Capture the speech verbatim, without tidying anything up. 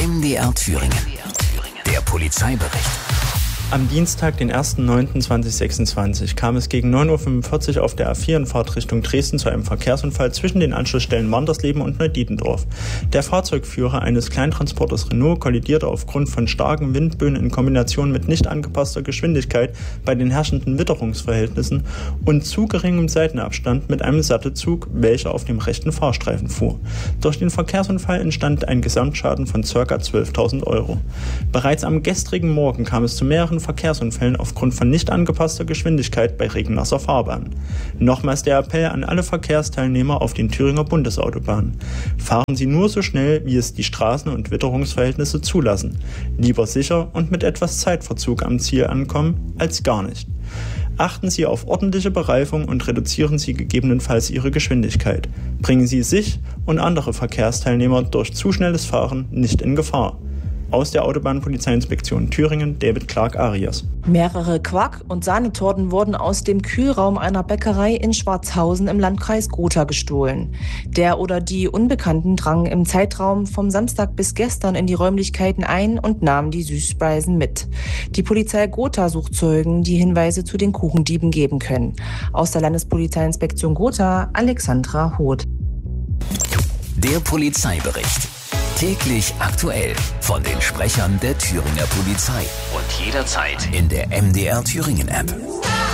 M D R Thüringen. Der Polizeibericht. Am Dienstag, den ersten neunten zweitausendsechsundzwanzig, kam es gegen neun Uhr fünfundvierzig auf der A vier in Fahrt Richtung Dresden zu einem Verkehrsunfall zwischen den Anschlussstellen Wandersleben und Neudietendorf. Der Fahrzeugführer eines Kleintransporters Renault kollidierte aufgrund von starken Windböen in Kombination mit nicht angepasster Geschwindigkeit bei den herrschenden Witterungsverhältnissen und zu geringem Seitenabstand mit einem Sattelzug, welcher auf dem rechten Fahrstreifen fuhr. Durch den Verkehrsunfall entstand ein Gesamtschaden von ca. zwölftausend Euro. Bereits am gestrigen Morgen kam es zu mehreren Verkehrsunfällen aufgrund von nicht angepasster Geschwindigkeit bei regennasser Fahrbahn. Nochmals der Appell an alle Verkehrsteilnehmer auf den Thüringer Bundesautobahnen. Fahren Sie nur so schnell, wie es die Straßen- und Witterungsverhältnisse zulassen. Lieber sicher und mit etwas Zeitverzug am Ziel ankommen, als gar nicht. Achten Sie auf ordentliche Bereifung und reduzieren Sie gegebenenfalls Ihre Geschwindigkeit. Bringen Sie sich und andere Verkehrsteilnehmer durch zu schnelles Fahren nicht in Gefahr. Aus der Autobahnpolizeiinspektion Thüringen, David Clark-Arias. Mehrere Quark- und Sahnetorten wurden aus dem Kühlraum einer Bäckerei in Schwarzhausen im Landkreis Gotha gestohlen. Der oder die Unbekannten drangen im Zeitraum vom Samstag bis gestern in die Räumlichkeiten ein und nahmen die Süßspeisen mit. Die Polizei Gotha sucht Zeugen, die Hinweise zu den Kuchendieben geben können. Aus der Landespolizeiinspektion Gotha, Alexandra Hoth. Der Polizeibericht. Täglich aktuell von den Sprechern der Thüringer Polizei und jederzeit in der M D R Thüringen App.